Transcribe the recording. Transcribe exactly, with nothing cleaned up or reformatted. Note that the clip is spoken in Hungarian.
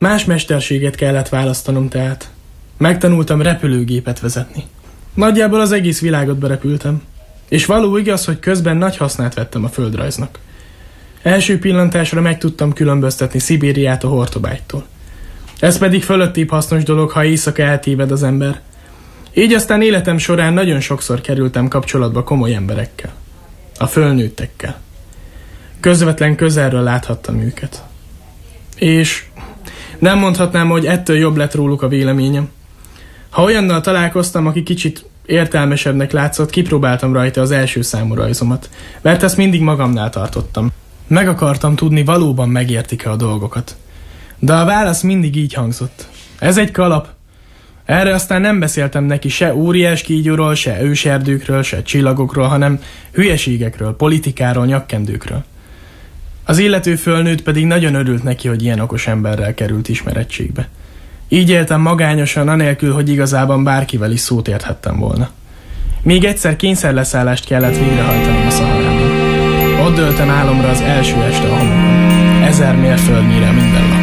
Más mesterséget kellett választanom tehát. Megtanultam repülőgépet vezetni. Nagyjából az egész világot berepültem. És való igaz, hogy közben nagy hasznát vettem a földrajznak. Első pillantásra meg tudtam különböztetni Szibériát a Hortobágytól. Ez pedig fölöttébb hasznos dolog, ha éjszaka eltéved az ember. Így aztán életem során nagyon sokszor kerültem kapcsolatba komoly emberekkel. A fölnőttekkel. Közvetlen közelről láthattam őket. És nem mondhatnám, hogy ettől jobb lett róluk a véleményem. Ha olyannal találkoztam, aki kicsit értelmesebbnek látszott, kipróbáltam rajta az első számú rajzomat, mert ezt mindig magamnál tartottam. Meg akartam tudni, valóban megértik-e a dolgokat. De a válasz mindig így hangzott. Ez egy kalap. Erre aztán nem beszéltem neki se óriás kígyóról, se őserdőkről, se csillagokról, hanem hülyeségekről, politikáról, nyakkendőkről. Az illető fölnőtt pedig nagyon örült neki, hogy ilyen okos emberrel került ismerettségbe. Így éltem magányosan, anélkül, hogy igazában bárkivel is szót érthettem volna. Még egyszer kényszerleszállást kellett végrehajtanom a Szaharában. Ott dőltem álomra az első este a homokon. Ezer mérföldnyire minden lakó.